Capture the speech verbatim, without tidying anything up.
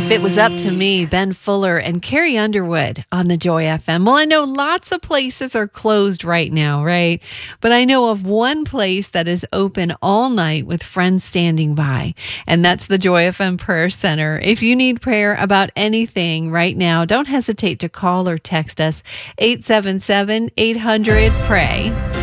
If it was up to me, Ben Fuller and Carrie Underwood on the Joy F M. Well, I know lots of places are closed right now, right? But I know of one place that is open all night with friends standing by, and that's the Joy F M Prayer Center. If you need prayer about anything right now, don't hesitate to call or text us eight seven seven, eight hundred, pray.